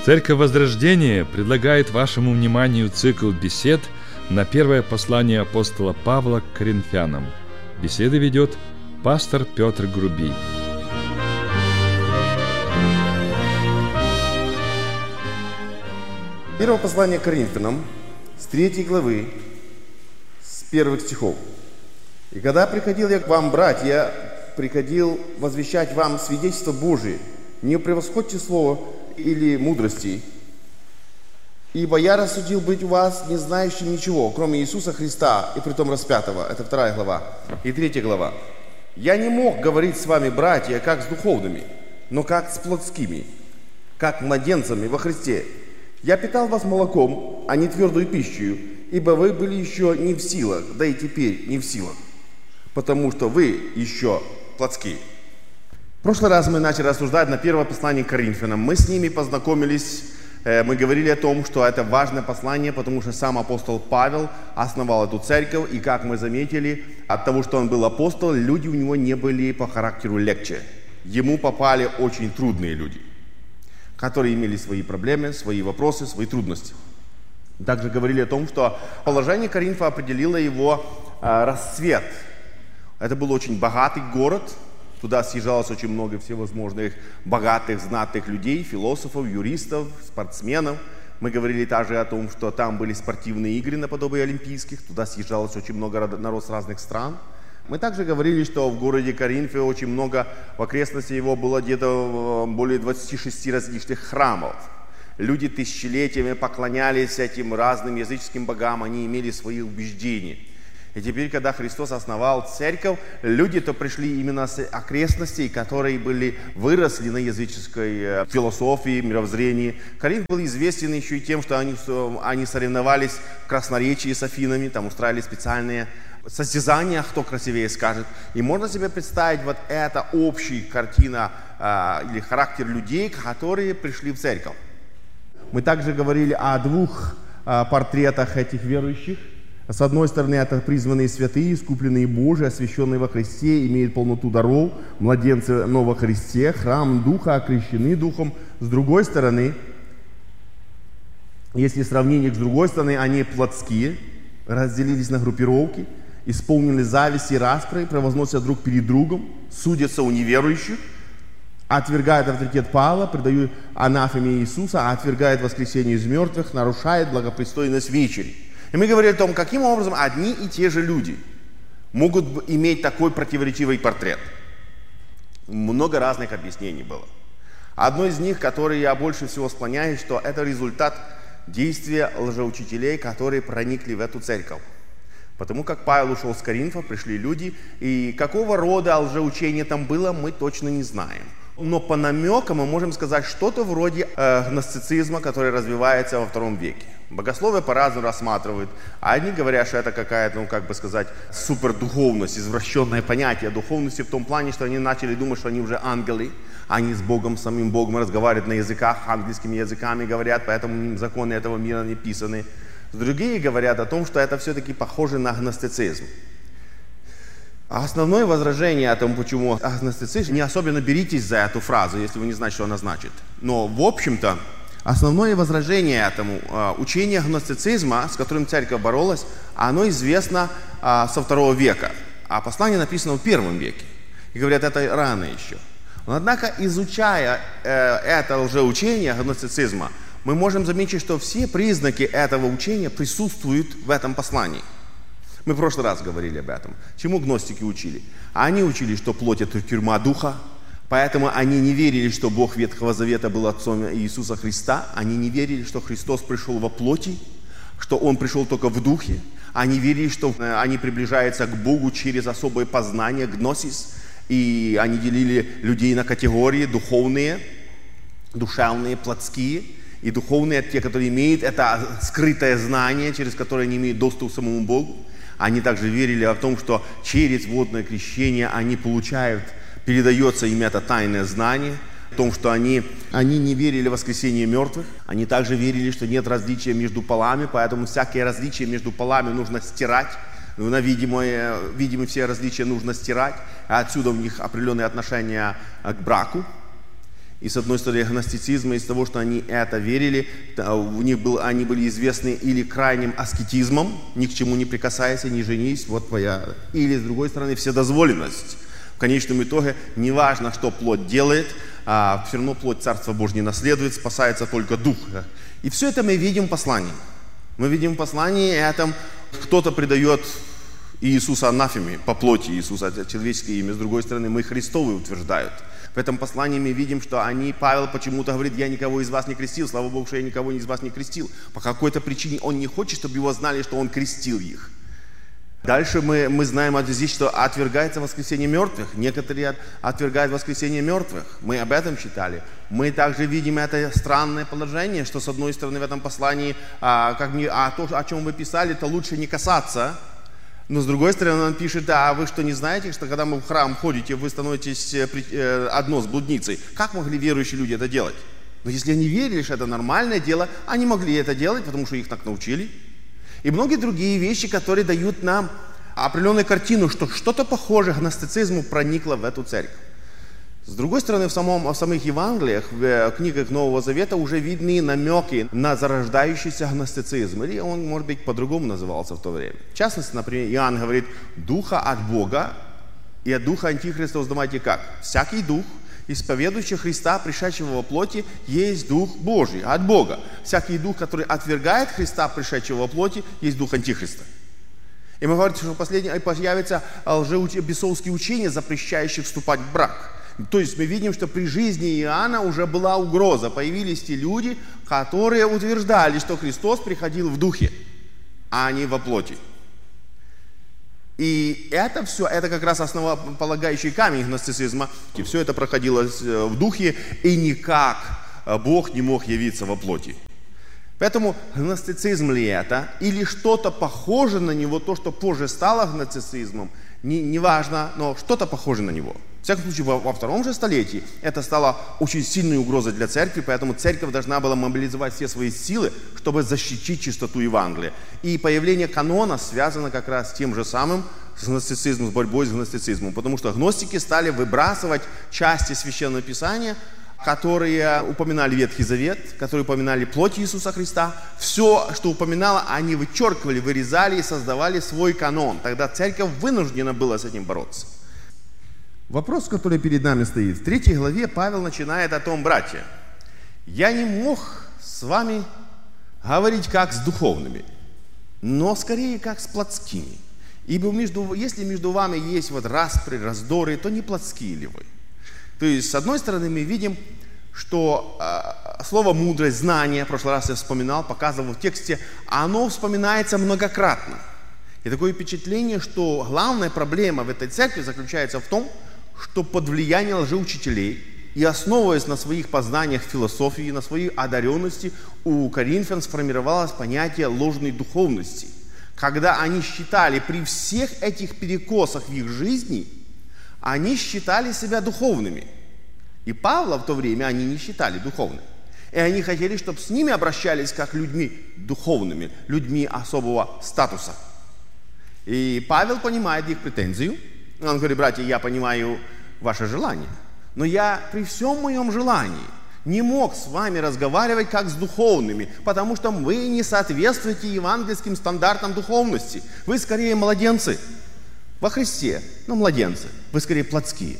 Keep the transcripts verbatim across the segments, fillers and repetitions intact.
Церковь Возрождения предлагает вашему вниманию цикл бесед на первое послание апостола Павла к Коринфянам. Беседы ведет пастор Петр Грубий. Первое послание к Коринфянам с третьей главы, с первых стихов. «И когда приходил я к вам, братья, приходил возвещать вам свидетельство Божие, не превосходьте слово или мудрости, ибо я рассудил быть у вас не знающим ничего, кроме Иисуса Христа и притом распятого». Это вторая глава. И третья глава. «Я не мог говорить с вами, братья, как с духовными, но как с плотскими, как младенцами во Христе. Я питал вас молоком, а не твердую пищу, ибо вы были еще не в силах, да и теперь не в силах, потому что вы еще плотские». В прошлый раз мы начали рассуждать на первое послание к Коринфянам. Мы с ними познакомились, мы говорили о том, что это важное послание, потому что сам апостол Павел основал эту церковь, и как мы заметили, от того, что он был апостол, люди у него не были по характеру легче. Ему попали очень трудные люди, которые имели свои проблемы, свои вопросы, свои трудности. Также говорили о том, что положение Коринфа определило его э, расцвет. Это был очень богатый город, туда съезжалось очень много всевозможных богатых, знатных людей, философов, юристов, спортсменов. Мы говорили также о том, что там были спортивные игры наподобие олимпийских, туда съезжалось очень много народ с разных стран. Мы также говорили, что в городе Коринфе очень много, в окрестности его было где-то более двадцати шести различных храмов. Люди тысячелетиями поклонялись этим разным языческим богам, они имели свои убеждения. И теперь, когда Христос основал церковь, люди-то пришли именно с окрестностей, которые были, выросли на языческой философии, мировоззрении. Коринф был известен еще и тем, что они, что они соревновались в красноречии с Афинами, там устраивали специальные состязания, кто красивее скажет. И можно себе представить, вот это общая картина э, или характер людей, которые пришли в церковь. Мы также говорили о двух э, портретах этих верующих. С одной стороны, это призванные святые, искупленные Божии, освященные во Христе, имеют полноту даров, младенцы но во Христе, храм Духа, окрещены Духом. С другой стороны, если сравнение с другой стороны, они плотские, разделились на группировки, исполнены зависти и распри, превозносят друг перед другом, судятся у неверующих, отвергают авторитет Павла, предают анафеме Иисуса, отвергают воскресение из мертвых, нарушают благопристойность вечери. И мы говорили о том, каким образом одни и те же люди могут иметь такой противоречивый портрет. Много разных объяснений было. Одно из них, которое я больше всего склоняюсь, что это результат действия лжеучителей, которые проникли в эту церковь. Потому как Павел ушел с Коринфа, пришли люди, и какого рода лжеучение там было, мы точно не знаем. Но по намекам мы можем сказать что-то вроде э, гностицизма, который развивается во втором веке. Богословие по-разному рассматривают. Одни говорят, что это какая-то, ну как бы сказать, супердуховность, извращенное понятие духовности в том плане, что они начали думать, что они уже ангелы, они с Богом, самим Богом разговаривают на языках, ангельскими языками говорят, поэтому законы этого мира не писаны. Другие говорят о том, что это все-таки похоже на гностицизм. А основное возражение о том, почему агностицизм, не особенно беритесь за эту фразу, если вы не знаете, что она значит. Но, в общем-то, основное возражение этому учение агностицизма, с которым церковь боролась, оно известно со второго века. А послание написано в первом веке. И говорят, это рано еще. Но, однако, изучая это лжеучение агностицизма, мы можем заметить, что все признаки этого учения присутствуют в этом послании. Мы в прошлый раз говорили об этом. Чему гностики учили? Они учили, что плоть – это тюрьма духа, поэтому они не верили, что Бог Ветхого Завета был Отцом Иисуса Христа. Они не верили, что Христос пришел во плоти, что Он пришел только в духе. Они верили, что они приближаются к Богу через особое познание, гносис. И они делили людей на категории духовные, душевные, плотские. И духовные – те, которые имеют это скрытое знание, через которое они имеют доступ к самому Богу. Они также верили в том, что через водное крещение они получают, передается им это тайное знание, о том, что они, они не верили в воскресение мертвых. Они также верили, что нет различия между полами, поэтому всякие различия между полами нужно стирать. На видимые, видимые все различия нужно стирать, а отсюда у них определенные отношения к браку. И с одной стороны гностицизма, из того, что они это верили, у них был, они были известны или крайним аскетизмом, ни к чему не прикасайся, не женись, вот твоя. Или с другой стороны вседозволенность. В конечном итоге неважно, что плоть делает, а все равно плоть Царства Божьего не наследует, спасается только дух. И все это мы видим в послании. Мы видим в послании этом, кто-то предает Иисуса анафеме по плоти Иисуса, это человеческое имя, с другой стороны мы Христовы утверждают. В этом послании мы видим, что они, Павел почему-то говорит, я никого из вас не крестил, слава Богу, что я никого из вас не крестил. По какой-то причине он не хочет, чтобы его знали, что он крестил их. Дальше мы, мы знаем здесь, что отвергается воскресение мертвых. Некоторые отвергают воскресение мертвых. Мы об этом читали. Мы также видим это странное положение, что с одной стороны в этом послании, а, как мне, а то, о чем вы писали, то лучше не касаться. Но с другой стороны он пишет, а вы что не знаете, что когда мы в храм ходите, вы становитесь одно с блудницей. Как могли верующие люди это делать? Но если они верили, что это нормальное дело, они могли это делать, потому что их так научили. И многие другие вещи, которые дают нам определенную картину, что что-то похожее к гностицизму проникло в эту церковь. С другой стороны, в, самом, в самых Евангелиях, в книгах Нового Завета уже видны намеки на зарождающийся гностицизм. Или он, может быть, по-другому назывался в то время. В частности, например, Иоанн говорит, духа от Бога и от духа Антихриста узнавайте как? Всякий дух, исповедующий Христа, пришедшего во плоти, есть Дух Божий, от Бога. Всякий дух, который отвергает Христа, пришедшего во плоти, есть Дух Антихриста. И мы говорим, что последнее появятся лжебесовские учения, запрещающие вступать в брак. То есть мы видим, что при жизни Иоанна уже была угроза. Появились те люди, которые утверждали, что Христос приходил в духе, а не во плоти. И это все, это как раз основополагающий камень гностицизма. И все это проходило в духе, и никак Бог не мог явиться во плоти. Поэтому гностицизм ли это, или что-то похоже на него, то, что позже стало гностицизмом, не, не важно, но что-то похоже на него. В всяком случае, во, во втором же столетии это стало очень сильной угрозой для церкви, поэтому церковь должна была мобилизовать все свои силы, чтобы защитить чистоту Евангелия. И появление канона связано как раз с тем же самым, с гностицизмом, с борьбой с гностицизмом, потому что гностики стали выбрасывать части Священного Писания, которые упоминали Ветхий Завет, которые упоминали плоть Иисуса Христа. Все, что упоминало, они вычеркивали, вырезали и создавали свой канон. Тогда церковь вынуждена была с этим бороться. Вопрос, который перед нами стоит. В третьей главе Павел начинает о том, братья, я не мог с вами говорить как с духовными, но скорее как с плотскими. Ибо между, если между вами есть вот распри, раздоры, то не плотские ли вы? То есть, с одной стороны, мы видим, что э, слово «мудрость», «знание», в прошлый раз я вспоминал, показывал в тексте, оно вспоминается многократно. И такое впечатление, что главная проблема в этой церкви заключается в том, что под влиянием лжеучителей и основываясь на своих познаниях философии, на своей одаренности, у коринфян сформировалось понятие ложной духовности. Когда они считали при всех этих перекосах в их жизни, они считали себя духовными. И Павла в то время они не считали духовными. И они хотели, чтобы с ними обращались как людьми духовными, людьми особого статуса. И Павел понимает их претензию. Он говорит, братья, я понимаю ваше желание, но я при всем моем желании не мог с вами разговаривать как с духовными, потому что вы не соответствуете евангельским стандартам духовности. Вы скорее младенцы во Христе, но младенцы. Вы скорее плотские.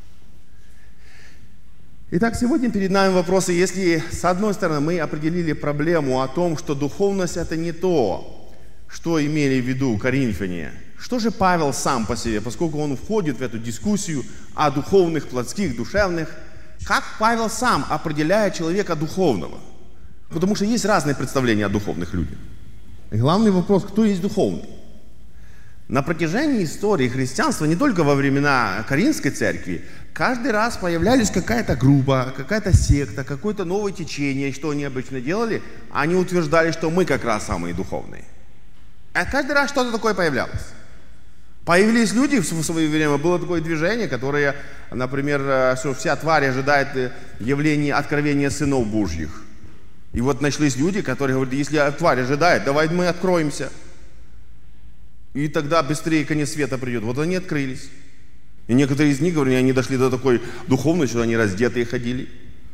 Итак, сегодня перед нами вопросы, если с одной стороны мы определили проблему о том, что духовность это не то, что имели в виду коринфяне, что же Павел сам по себе, поскольку он входит в эту дискуссию о духовных, плотских, душевных, как Павел сам определяет человека духовного? Потому что есть разные представления о духовных людях. И главный вопрос, кто есть духовный? На протяжении истории христианства, не только во времена Коринфской церкви, каждый раз появлялись какая-то группа, какая-то секта, какое-то новое течение. И что они обычно делали? Они утверждали, что мы как раз самые духовные. А каждый раз что-то такое появлялось. Появились люди в свое время, было такое движение, которое, например, что вся тварь ожидает явления, откровения сынов Божьих. И вот нашлись люди, которые говорят, если тварь ожидает, давай мы откроемся. И тогда быстрее конец света придет. Вот они открылись. И некоторые из них, говорят, они дошли до такой духовности, что они раздетые ходили.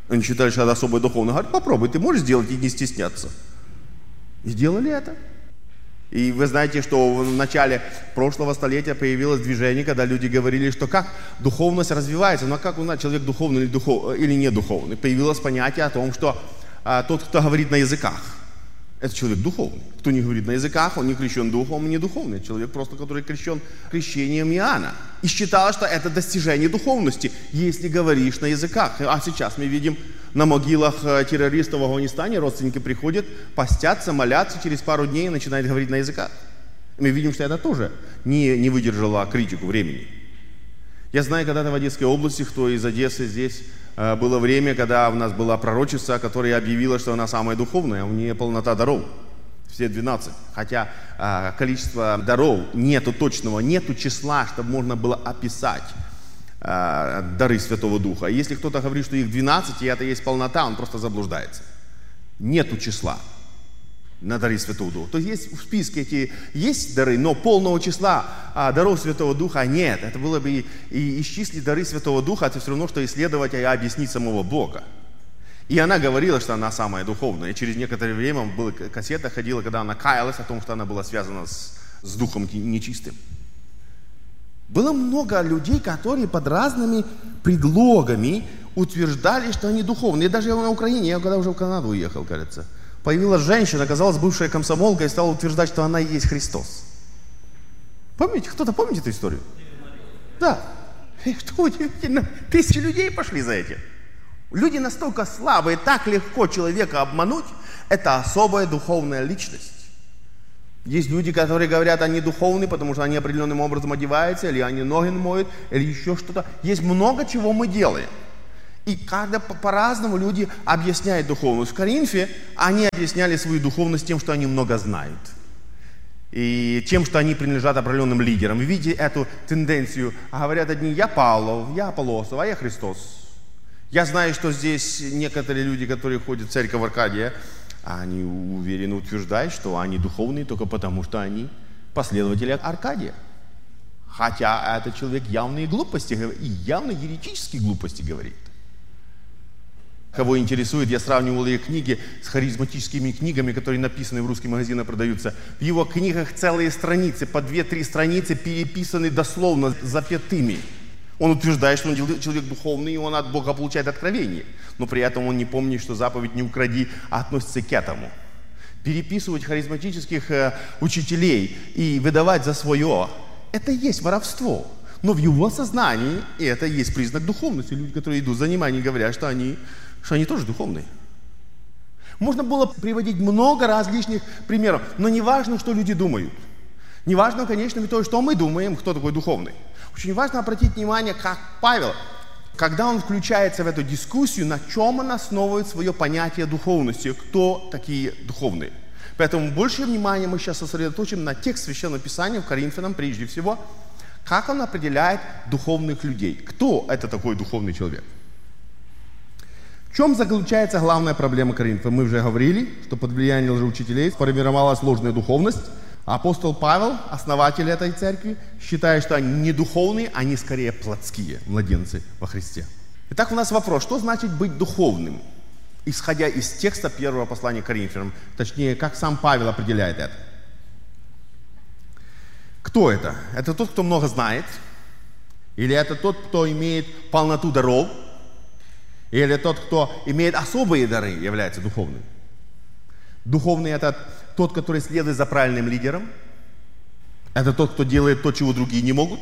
Они считали, что это особое духовное. Говорят, попробуй, ты можешь сделать и не стесняться. И сделали это. И вы знаете, что в начале прошлого столетия появилось движение, когда люди говорили, что как духовность развивается, но как узнать, человек духовный или, духов... или не духовный. Появилось понятие о том, что а, тот, кто говорит на языках, это человек духовный. Кто не говорит на языках, он не крещен духом, он не духовный. Человек просто, который крещен крещением Иоанна. И считалось, что это достижение духовности, если говоришь на языках. А сейчас мы видим на могилах террористов в Афганистане, родственники приходят, постятся, молятся, через пару дней начинают говорить на языках. Мы видим, что это тоже не, не выдержало критику времени. Я знаю, когда-то в Одесской области, кто из Одессы здесь, было время, когда у нас была пророчица, которая объявила, что она самая духовная, у нее полнота даров, все двенадцать. Хотя а, количество даров нету точного, нету числа, чтобы можно было описать а, дары Святого Духа. Если кто-то говорит, что их двенадцать, и это есть полнота, он просто заблуждается. Нету числа на дары Святого Духа. То есть есть в списке эти есть дары, но полного числа а, даров Святого Духа нет. Это было бы и, и исчислить дары Святого Духа, это все равно, что исследовать и объяснить самого Бога. И она говорила, что она самая духовная. И через некоторое время была кассета ходила, когда она каялась о том, что она была связана с, с духом нечистым. Было много людей, которые под разными предлогами утверждали, что они духовные. И даже на Украине, я когда уже в Канаду уехал, кажется, появилась женщина, оказалась бывшая комсомолка и стала утверждать, что она и есть Христос. Помните? Кто-то помнит эту историю? Да. И что удивительно, тысячи людей пошли за этим. Люди настолько слабые, так легко человека обмануть, это особая духовная личность. Есть люди, которые говорят, они духовные, потому что они определенным образом одеваются, или они ноги моют, или еще что-то. Есть много чего мы делаем. И когда по-разному люди объясняют духовность. В Коринфе они объясняли свою духовность тем, что они много знают. И тем, что они принадлежат определенным лидерам. Вы видите эту тенденцию. Говорят одни, я Павлов, я Аполлосов, а я Христос. Я знаю, что здесь некоторые люди, которые ходят в церковь Аркадия, они уверенно утверждают, что они духовные только потому, что они последователи Аркадия. Хотя этот человек явные глупости и явно еретические глупости говорит. Кого интересует, я сравнивал ее книги с харизматическими книгами, которые написаны в русских магазинах, продаются. В его книгах целые страницы, по две-три страницы переписаны дословно запятыми. Он утверждает, что он человек духовный, и он от Бога получает откровение. Но при этом он не помнит, что заповедь «не укради» относится к этому. Переписывать харизматических э, учителей и выдавать за свое – это и есть воровство. Но в его сознании и это и есть признак духовности. Люди, которые идут за ним, они говорят, что они, что они тоже духовные. Можно было приводить много различных примеров, но не важно, что люди думают. Не важно, конечно, то, что мы думаем, кто такой духовный. Очень важно обратить внимание, как Павел, когда он включается в эту дискуссию, на чем он основывает свое понятие духовности, кто такие духовные. Поэтому больше внимания мы сейчас сосредоточим на текст Священного Писания в Коринфянам прежде всего, как он определяет духовных людей. Кто это такой духовный человек? В чем заключается главная проблема Коринфа? Мы уже говорили, что под влиянием лжеучителей сформировалась ложная духовность. Апостол Павел, основатель этой церкви, считает, что они не духовные, они скорее плотские младенцы во Христе. Итак, у нас вопрос, что значит быть духовным? Исходя из текста первого послания к Коринфянам, точнее, как сам Павел определяет это. Кто это? Это тот, кто много знает? Или это тот, кто имеет полноту даров? Или тот, кто имеет особые дары, является духовным? Духовный – это тот, который следует за правильным лидером. Это тот, кто делает то, чего другие не могут.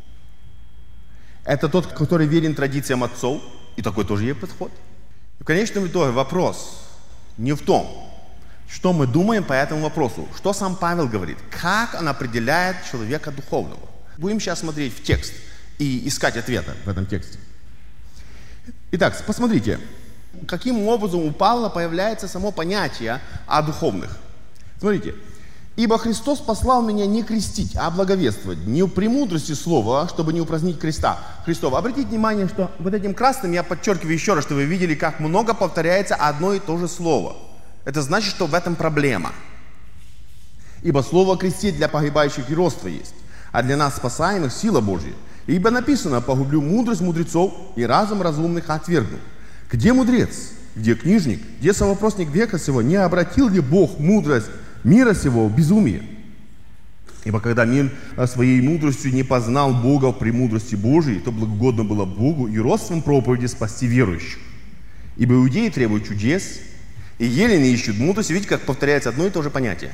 Это тот, который верен традициям отцов. И такой тоже есть подход. И в конечном итоге вопрос не в том, что мы думаем по этому вопросу. Что сам Павел говорит? Как он определяет человека духовного? Будем сейчас смотреть в текст и искать ответа в этом тексте. Итак, посмотрите, каким образом у Павла появляется само понятие о духовных. Смотрите. «Ибо Христос послал меня не крестить, а благовествовать, не в премудрости слова, чтобы не упразднить креста Христова». Обратите внимание, что вот этим красным я подчеркиваю еще раз, чтобы вы видели, как много повторяется одно и то же слово. Это значит, что в этом проблема. «Ибо слово крестить для погибающих и родство есть, а для нас спасаемых сила Божья. Ибо написано: погублю мудрость мудрецов и разум разумных отвергну. Где мудрец? Где книжник? Где совопросник века сего? Не обратил ли Бог мудрость мира сего в безумие? Ибо когда мир своей мудростью не познал Бога в премудрости Божией, то благогодно было Богу и родством проповеди спасти верующих. Ибо иудеи требуют чудес, и елены ищут мудрости. Видите, как повторяется одно и то же понятие.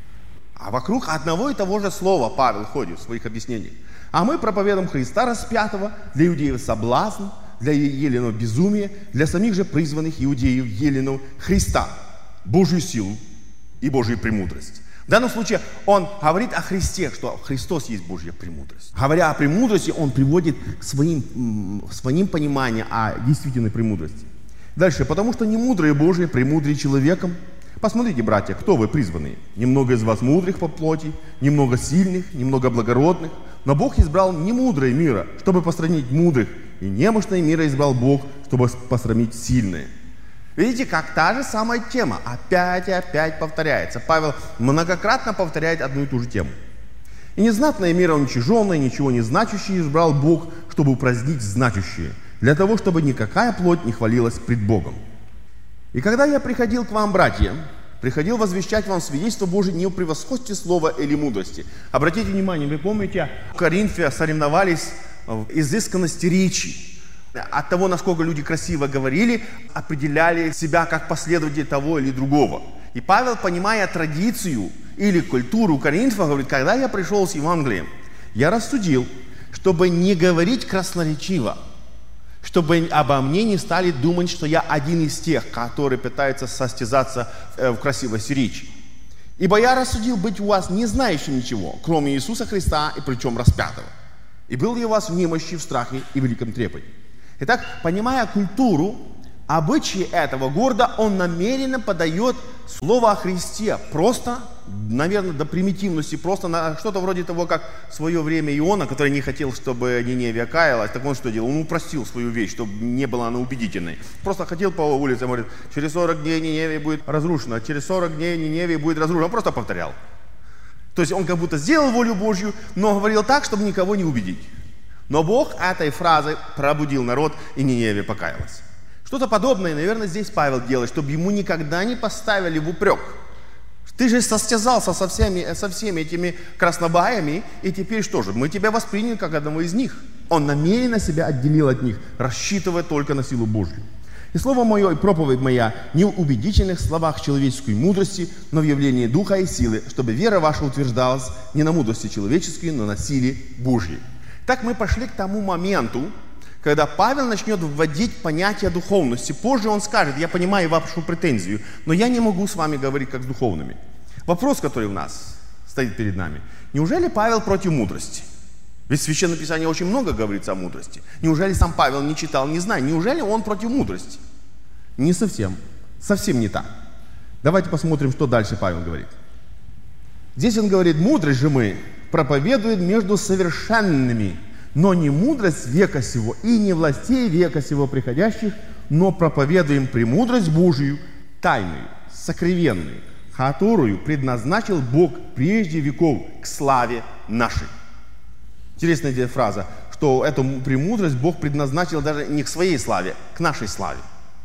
А вокруг одного и того же слова Павел ходит в своих объяснениях. А мы проповедуем Христа распятого, для иудеев соблазн, для еленов безумие, для самих же призванных иудеев еленов Христа, Божью силу и Божью премудрость. В данном случае он говорит о Христе, что Христос есть Божья премудрость. Говоря о премудрости, он приводит к своим, своим пониманиям о действительной премудрости. Дальше, потому что не мудрые Божьи, премудрые человеком. Посмотрите, братья, кто вы призванные? Немного из вас мудрых по плоти, немного сильных, немного благородных. Но Бог избрал немудрое мира, чтобы посрамить мудрых, и немощное мира избрал Бог, чтобы посрамить сильные. Видите, как та же самая тема опять и опять повторяется. Павел многократно повторяет одну и ту же тему. И незнатное мира уничиженное, ничего не значащее избрал Бог, чтобы упразднить значащее, для того, чтобы никакая плоть не хвалилась пред Богом. И когда я приходил к вам, братья, приходил возвещать вам свидетельство Божие не о превосходстве слова или мудрости. Обратите внимание, вы помните, в Коринфе соревновались в изысканности речи. От того, насколько люди красиво говорили, определяли себя как последователи того или другого. И Павел, понимая традицию или культуру Коринфа, говорит, когда я пришел с Евангелием, я рассудил, чтобы не говорить красноречиво, чтобы обо мне не стали думать, что я один из тех, которые пытаются состязаться в красивости речи. Ибо я рассудил быть у вас не знающим ничего, кроме Иисуса Христа и причем распятого. И был я у вас в немощи, в страхе и великом трепете. Итак, понимая культуру, обычаи этого города, он намеренно подает слово о Христе. Просто, наверное, до примитивности, просто на что-то вроде того, как в свое время Иона, который не хотел, чтобы Ниневия каялась, так он что делал? Он упростил свою вещь, чтобы не была она убедительной. Просто ходил по улице и говорит, через сорок дней Ниневия будет разрушена, через сорок дней Ниневия будет разрушена. Он просто повторял. То есть он как будто сделал волю Божью, но говорил так, чтобы никого не убедить. Но Бог этой фразой пробудил народ, и Ниневия покаялась. Что-то подобное, наверное, здесь Павел делает, чтобы ему никогда не поставили в упрек. Ты же состязался со всеми, со всеми этими краснобаями, и теперь что же? Мы тебя восприняли как одного из них. Он намеренно себя отделил от них, рассчитывая только на силу Божью. И слово мое, и проповедь моя не в убедительных словах человеческой мудрости, но в явлении духа и силы, чтобы вера ваша утверждалась не на мудрости человеческой, но на силе Божьей. Так мы пошли к тому моменту, когда Павел начнет вводить понятие духовности. Позже он скажет, я понимаю вашу претензию, но я не могу с вами говорить как с духовными. Вопрос, который у нас стоит перед нами. Неужели Павел против мудрости? Ведь в Священном Писании очень много говорится о мудрости. Неужели сам Павел не читал, не знает? Неужели он против мудрости? Не совсем. Совсем не так. Давайте посмотрим, что дальше Павел говорит. Здесь он говорит, мудрость же мы проповедует между совершенными, но не мудрость века сего и не властей века сего приходящих, но проповедуем премудрость Божию, тайную, сокровенную, которую предназначил Бог прежде веков к славе нашей. Интересная здесь фраза, что эту премудрость Бог предназначил даже не к своей славе, к нашей славе.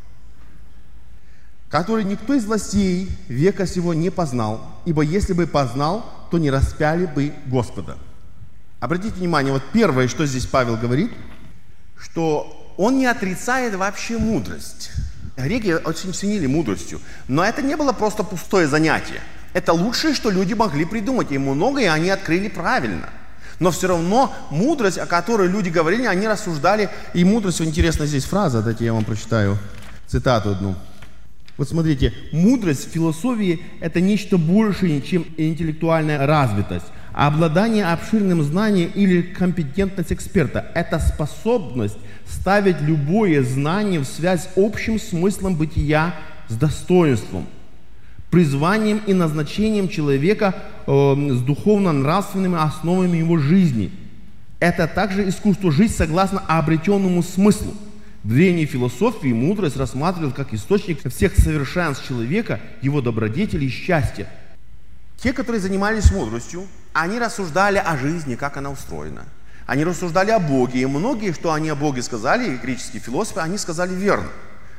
Который никто из властей века сего не познал, ибо если бы познал, то не распяли бы Господа. Обратите внимание, вот первое, что здесь Павел говорит, что он не отрицает вообще мудрость. Греки очень ценили мудростью, но это не было просто пустое занятие. Это лучшее, что люди могли придумать, и многое они открыли правильно. Но все равно мудрость, о которой люди говорили, они рассуждали, и мудрость, интересная здесь фраза, дайте я вам прочитаю цитату одну. Вот смотрите, мудрость в философии – это нечто большее, чем интеллектуальная развитость, а обладание обширным знанием или компетентность эксперта – это способность ставить любое знание в связь с общим смыслом бытия с достоинством, призванием и назначением человека э, с духовно-нравственными основами его жизни. Это также искусство жить согласно обретенному смыслу. В древней философии мудрость рассматривалась как источник всех совершенств человека, его добродетели и счастья. Те, которые занимались мудростью, они рассуждали о жизни, как она устроена. Они рассуждали о Боге, и многие, что они о Боге сказали, и греческие философы, они сказали верно.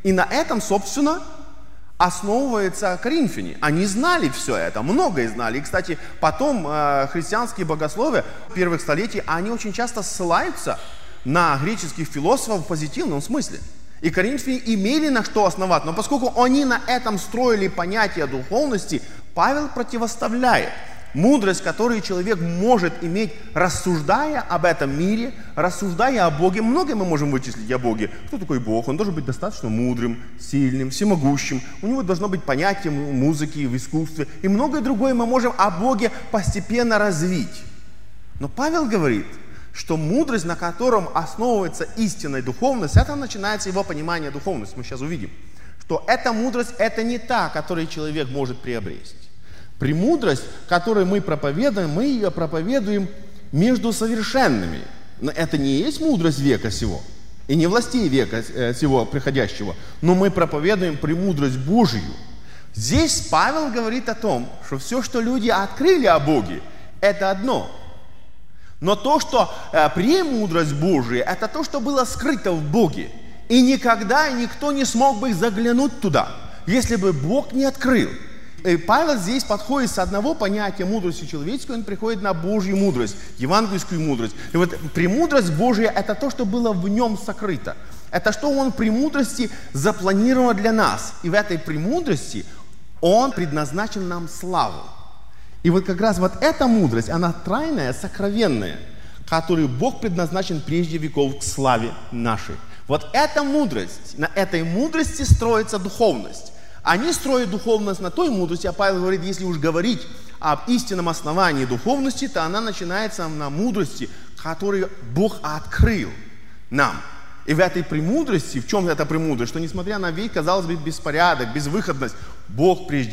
И на этом, собственно, основывается коринфяне. Они знали все это, многое знали. И, кстати, потом э, христианские богословия первых столетий, они очень часто ссылаются на греческих философов в позитивном смысле. И коринфяне имели на что основать. Но поскольку они на этом строили понятие духовности, Павел противоставляет мудрость, которую человек может иметь, рассуждая об этом мире, рассуждая о Боге. Многое мы можем вычислить о Боге. Кто такой Бог? Он должен быть достаточно мудрым, сильным, всемогущим. У него должно быть понятие музыки, в искусстве. И многое другое мы можем о Боге постепенно развить. Но Павел говорит, что мудрость, на котором основывается истинная духовность, это начинается его понимание духовности. Мы сейчас увидим, что эта мудрость, это не та, которую человек может приобрести. Премудрость, которую мы проповедуем, мы ее проповедуем между совершенными. Но это не есть мудрость века сего, и не властей века сего приходящего, но мы проповедуем премудрость Божию. Здесь Павел говорит о том, что все, что люди открыли о Боге, это одно. Но то, что э, премудрость Божия, это то, что было скрыто в Боге. И никогда никто не смог бы заглянуть туда, если бы Бог не открыл. И Павел здесь подходит с одного понятия мудрости человеческой, он приходит на Божью мудрость, евангельскую мудрость. И вот премудрость Божия – это то, что было в нем сокрыто. Это что он в премудрости запланировал для нас. И в этой премудрости он предназначен нам славу. И вот как раз вот эта мудрость, она трайная, сокровенная, которую Бог предназначен прежде веков к славе нашей. Вот эта мудрость, на этой мудрости строится духовность. Они строят духовность на той мудрости, а Павел говорит, если уж говорить об истинном основании духовности, то она начинается на мудрости, которую Бог открыл нам. И в этой премудрости, в чем эта премудрость, что несмотря на весь, казалось бы, беспорядок, безвыходность, Бог прежде